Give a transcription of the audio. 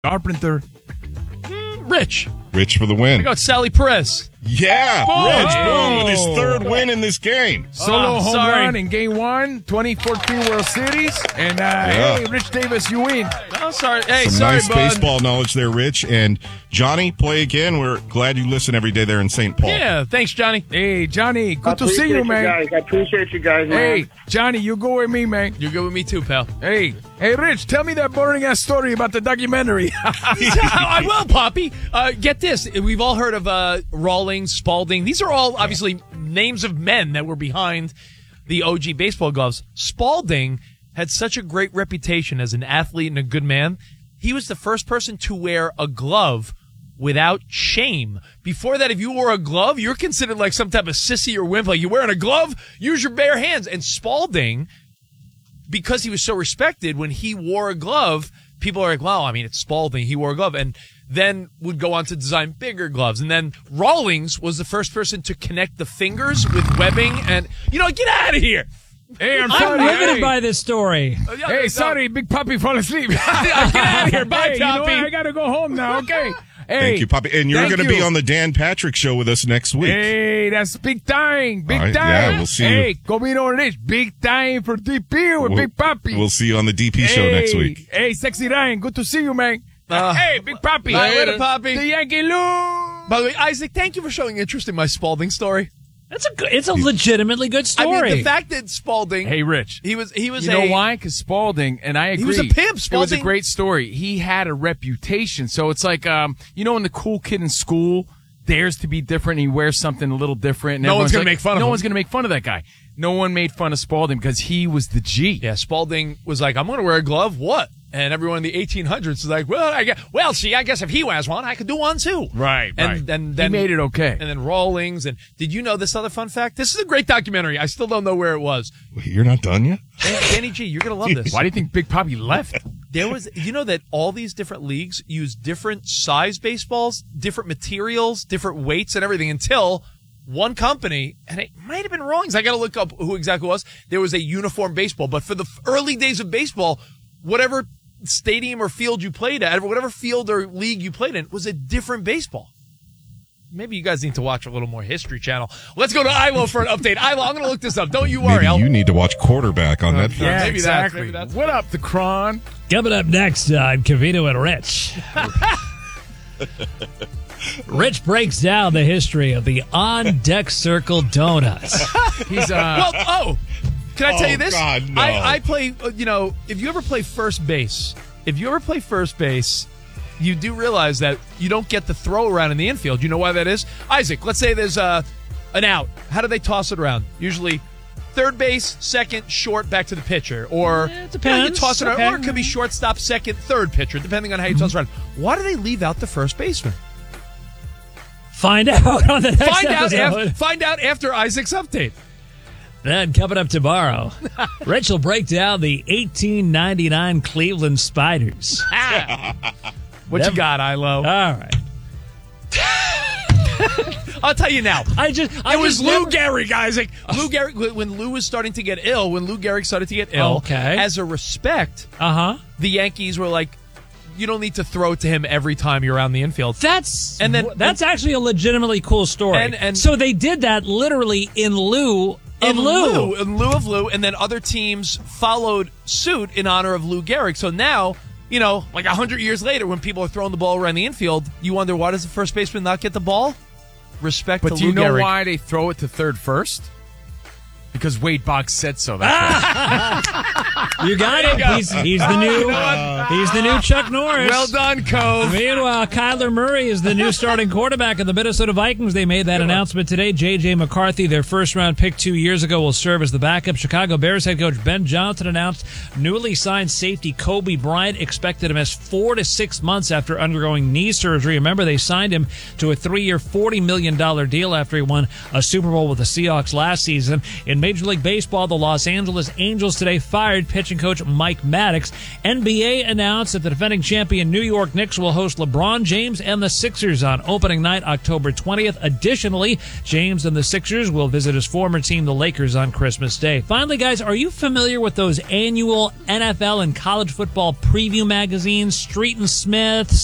Carpenter. Rich. Rich for the win. I got Sally Perez. Yeah, Boom. Rich, boom, with his third win in this game. Solo home sorry. run in Game 1, 2014 World Series. And, hey, Rich Davis, you win. Oh, sorry. Hey, Some sorry, nice bud. baseball knowledge there, Rich. And Johnny, play again. We're glad you listen every day there in St. Paul. Yeah, thanks, Johnny. Hey, Johnny, good to see you, man. I appreciate you guys, man. Hey, Johnny, you go with me, man. You're good with me too, pal. Hey, Rich, tell me that boring-ass story about the documentary. I will, Poppy. Get this. We've all heard of Rawlings, Spalding. These are all, obviously, names of men that were behind the OG baseball gloves. Spalding had such a great reputation as an athlete and a good man. He was the first person to wear a glove without shame. Before that, if you wore a glove, you're considered like some type of sissy or wimp. Like, you're wearing a glove, use your bare hands. And Spalding, because he was so respected, when he wore a glove, people are like, wow, I mean, it's Spalding. He wore a glove. And then would go on to design bigger gloves. And then Rawlings was the first person to connect the fingers with webbing. And, get out of here. Hey, I'm I'm sorry. riveted by this story. Hey, sorry, Big Puppy fell asleep. Get out of here. Bye, Hey, you know Toppy. what? I got to go home now, okay? Hey, Thank you, Poppy. And you're thank going to be you. on the Dan Patrick Show with us next week. Hey, that's big time. Big All right, time. yeah, we'll see you. Hey, Comino Rich, big time for DP with Big Papi. We'll see you on the DP Show next week. Hey, Sexy Ryan, good to see you, man. Hey, Big Papi. Later, Poppy. The Yankee Lou. By the way, Isaac, thank you for showing interest in my Spalding story. It's a legitimately good story. I mean, the fact that Spalding, Hey, Rich. he was You know why? Because Spalding, and I agree. was a pimp. It was a Spalding- great story. He had a reputation. So it's like, when the cool kid in school dares to be different, he wears something a little different. And No one's everyone's gonna like, make fun of No him. one's going to make fun of that guy. No one made fun of Spalding because he was the G. Yeah, Spalding was like, I'm going to wear a glove. What? And everyone in the 1800s was like, I guess if he wears one, I could do one too. Right, And right. then He made it okay. And then Rawlings. And did you know this other fun fact? This is a great documentary. I still don't know where it was. Wait, you're not done yet? Danny G, you're going to love this. Why do you think Big Papi left? There was, that all these different leagues use different size baseballs, different materials, different weights and everything until one company, and it might have been Rawlings. I got to look up who exactly it was. There was a uniform baseball, but for the early days of baseball, whatever stadium or field you played at, whatever field or league you played in, was a different baseball. Maybe you guys need to watch a little more History Channel. Let's go to Ilo for an update. Ilo, I'm going to look this up. Don't you worry. Maybe you need to watch Quarterback on Netflix. Yeah, maybe exactly. that's what up, the Cron? Coming up next on Cavino and Rich. Rich breaks down the history of the on-deck circle donuts. He's Can I tell you this? God, no. I play, if you ever play first base, you do realize that you don't get the throw around in the infield. You know why that is? Isaac, let's say there's an out. How do they toss it around? Usually third base, second, short, back to the pitcher. Or it depends. you toss it around. Okay. Or it could be shortstop, second, third pitcher, depending on how you toss it around. Why do they leave out the first baseman? Find out on the next episode. Find out after Isaac's update. Then coming up tomorrow, Rich will break down the 1899 Cleveland Spiders. What you got, Ilo? All right. I'll tell you now. It was Lou Gehrig, Isaac. Lou Gehrig, when Lou was starting to get ill, Okay. as a respect, Uh-huh. the Yankees were like, you don't need to throw it to him every time you're around the infield. That's actually a legitimately cool story. And so they did that literally in lieu of Lou. In lieu of Lou, and then other teams followed suit in honor of Lou Gehrig. So now, like 100 years later, when people are throwing the ball around the infield, you wonder, why does the first baseman not get the ball? Respect to But Lou do you know Gehrig. why they throw it to third first? Because Wade Boggs said so. That's why. You got it. He's the new Chuck Norris. Well done, Cove. Meanwhile, Kyler Murray is the new starting quarterback of the Minnesota Vikings. They made that announcement today. J.J. McCarthy, their first-round pick 2 years ago, will serve as the backup. Chicago Bears head coach Ben Johnson announced newly signed safety Kobe Bryant expected to miss 4 to 6 months after undergoing knee surgery. Remember, they signed him to a 3-year, $40 million deal after he won a Super Bowl with the Seahawks last season. In Major League Baseball, the Los Angeles Angels Angels today fired pitching coach Mike Maddox. NBA announced that the defending champion New York Knicks will host LeBron James and the Sixers on opening night, October 20th. Additionally, James and the Sixers will visit his former team, the Lakers, on Christmas Day. Finally, guys, are you familiar with those annual NFL and college football preview magazines, Street and Smith,